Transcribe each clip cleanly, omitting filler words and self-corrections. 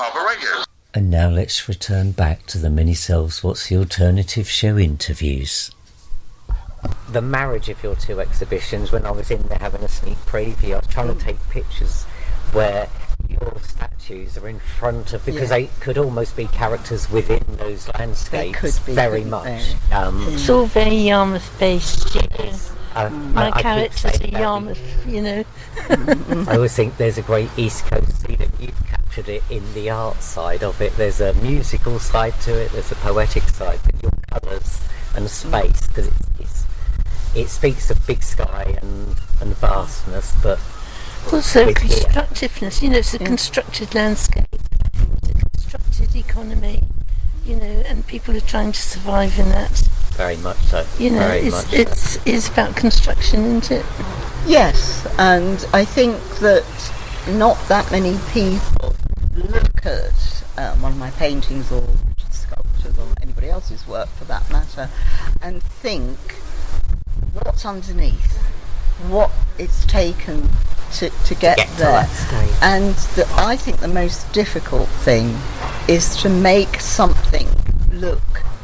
Barber Radio. And now let's return back to the Many Selves What's the Alternative show interviews. The marriage of your two exhibitions, when I was in there having a sneak preview, I was trying to take pictures where your statues are in front of, because they could almost be characters within those landscapes. They could be, very much. It's all very Yarmouth based, you know. My characters are Yarmouth, you know. I always think there's a great East Coast scene, and you've captured it in the art side of it. There's a musical side to it, there's a poetic side, but your colours and space, because it speaks of big sky and vastness, but also constructiveness, you know, it's a constructed landscape, it's a constructed economy, you know, and people are trying to survive in that. Very much so. You know, it's about construction, isn't it? Yes, and I think that not that many people look at one of my paintings or sculptures or anybody else's work for that matter and think what's underneath, what it's taken to get there. And I think the most difficult thing is to make something look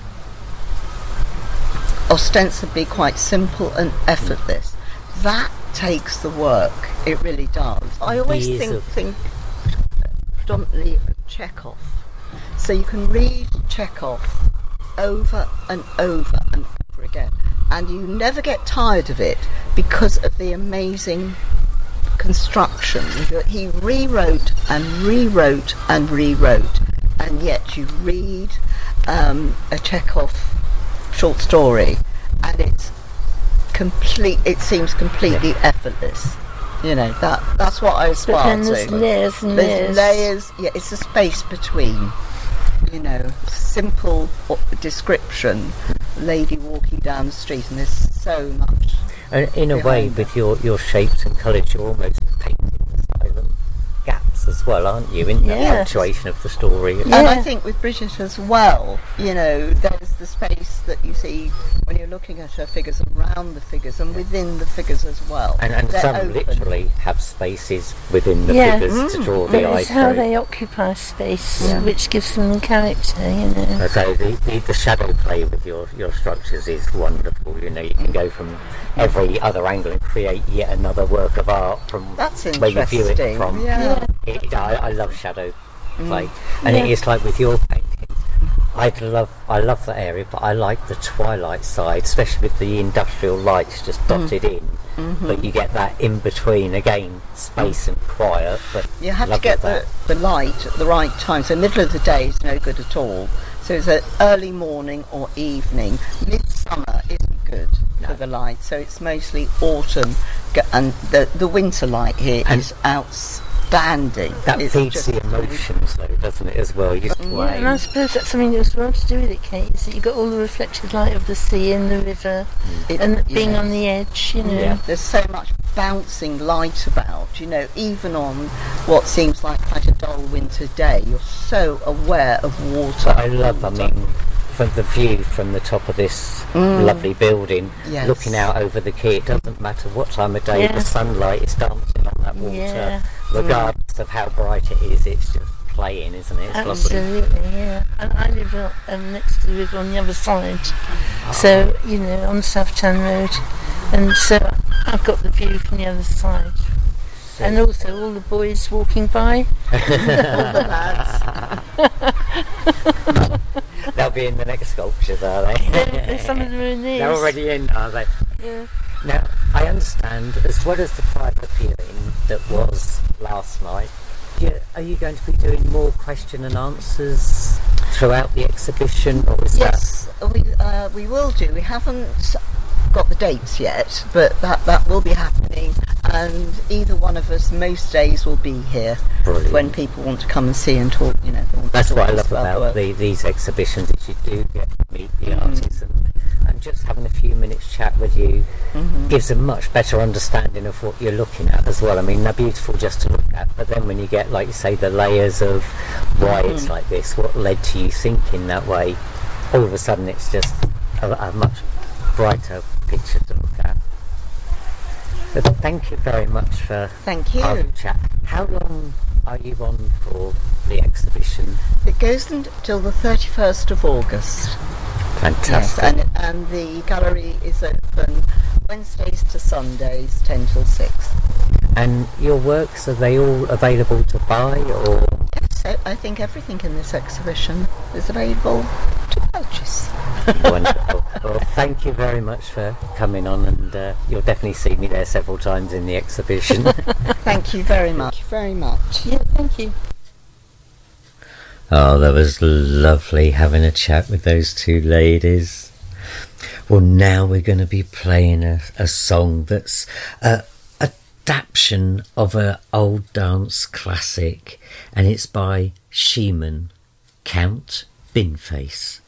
ostensibly quite simple and effortless. That takes the work, it really does. I always think predominantly of Chekhov. So you can read Chekhov over and over and over again, and you never get tired of it because of the amazing construction. He rewrote and rewrote and rewrote, and yet you read a Chekhov short story and it seems completely effortless. You know, that's what I aspire to. But then there's layers and layers. Layers, it's a space between, you know, simple description, lady walking down the street, and there's so much. And in a way, with your shapes and colours, you're almost painting the silent gaps as well, aren't you, in the punctuation of the story? And I think with Bridget as well, you know, there's the space that you see when you're looking at her figures, around the figures and within the figures as well. And some open. Literally have spaces within the figures to draw the eye through. It's how they occupy space, which gives them character, you know. So the shadow play with your structures is wonderful. You know, you can go from every other angle and create yet another work of art from where you view it from. I love shadow play, and it is like with your paintings. I love that area, but I like the twilight side, especially with the industrial lights just dotted in. But you get that in between, again, space and quiet. But you have to get the light at the right time. So middle of the day is no good at all. So it's an early morning or evening. Midsummer isn't good for the light. So it's mostly autumn, and the winter light here is outstanding. That feeds the emotions, though, doesn't it, as well? And I suppose that's something that's well to do with it, Kate, is that you've got all the reflected light of the sea and the river, and being on the edge, you know. Yeah. There's so much bouncing light about, you know, even on what seems like quite a dull winter day, you're so aware of water. But I mean, from the view from the top of this lovely building, looking out over the quay, it doesn't matter what time of day, the sunlight is dancing on that water, regardless of how bright it is, it's just playing, isn't it? It's absolutely, lovely. And I live next to the river on the other side, so, you know, on Southtown Road, and so I've got the view from the other side. And also all the boys walking by. All the lads. They'll be in the next sculptures, are they? Some of them are in these. They're already in, are they? Yeah. Now, I understand, as well as the private viewing that was last night, are you going to be doing more question and answers throughout the exhibition? Or is we will do. We haven't got the dates yet, but that will be happening, and either one of us most days will be here when people want to come and see and talk, you know. That's what I love about these exhibitions, is you do get to meet the artists, and just having a few minutes chat with you gives a much better understanding of what you're looking at as well. I mean, they're beautiful just to look at, but then when you get, like you say, the layers of why it's like this, what led to you thinking that way, all of a sudden it's just a much brighter picture to look at. Thank you very much for our chat. How long are you on for the exhibition? It goes until the 31st of August. Fantastic. Yes, and the gallery is open Wednesdays to Sundays, 10 till 6. And your works, are they all available to buy, or...? Yes, I think everything in this exhibition is available to purchase. Wonderful. Well, thank you very much for coming on, and you'll definitely see me there several times in the exhibition. Thank you very much. Very much. Yeah, thank you. Oh, that was lovely having a chat with those two ladies. Well, now we're going to be playing a song that's an adaptation of an old dance classic, and it's by Sheeman, Count Binface.